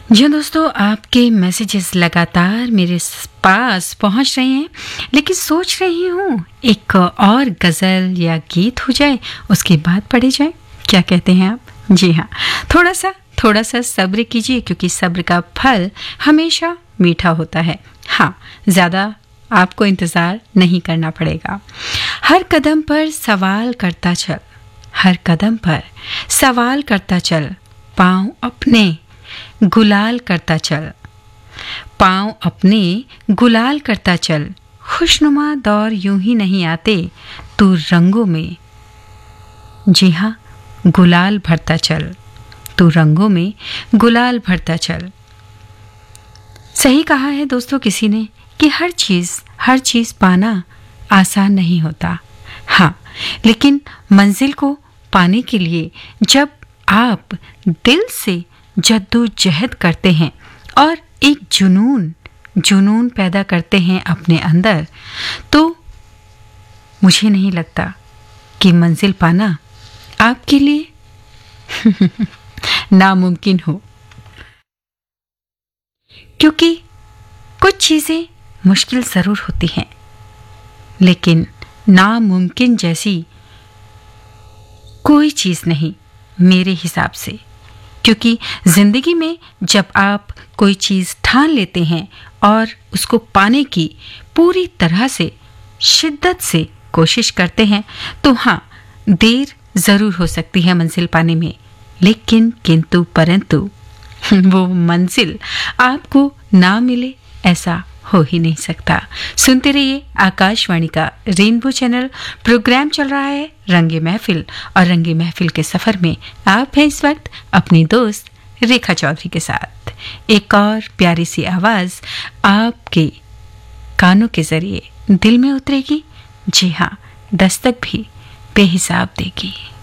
जी दोस्तों, आपके मैसेजेस लगातार मेरे पास पहुंच रहे हैं, लेकिन सोच रही हूँ एक और गज़ल या गीत हो जाए, उसके बाद पढ़े जाए। क्या कहते हैं आप? जी हाँ, थोड़ा सा सब्र कीजिए, क्योंकि सब्र का फल हमेशा मीठा होता है। हाँ, ज़्यादा आपको इंतज़ार नहीं करना पड़ेगा। हर कदम पर सवाल करता चल, हर कदम पर सवाल करता चल, पाँव अपने गुलाल करता चल, पाँव अपने गुलाल करता चल, खुशनुमा दौर यूं ही नहीं आते, तू रंगों में, जी हाँ, गुलाल भरता चल, तू रंगों में गुलाल भरता चल। सही कहा है दोस्तों किसी ने कि हर चीज़ पाना आसान नहीं होता। हाँ, लेकिन मंजिल को पाने के लिए जब आप दिल से जद्दोजहद करते हैं और एक जुनून पैदा करते हैं अपने अंदर, तो मुझे नहीं लगता कि मंजिल पाना आपके लिए नामुमकिन हो। क्योंकि कुछ चीज़ें मुश्किल ज़रूर होती हैं, लेकिन नामुमकिन जैसी कोई चीज़ नहीं मेरे हिसाब से। क्योंकि ज़िंदगी में जब आप कोई चीज़ ठान लेते हैं और उसको पाने की पूरी तरह से शिद्दत से कोशिश करते हैं, तो हाँ, देर ज़रूर हो सकती है मंजिल पाने में, लेकिन किंतु परंतु वो मंजिल आपको ना मिले, ऐसा हो ही नहीं सकता। सुनते रहिए आकाशवाणी का रेनबो चैनल। प्रोग्राम चल रहा है रंगे महफिल, और रंगे महफिल के सफर में आप हैं इस वक्त अपनी दोस्त रेखा चौधरी के साथ। एक और प्यारी सी आवाज आपके कानों के जरिए दिल में उतरेगी। जी हाँ, दस्तक भी बेहिसाब देगी।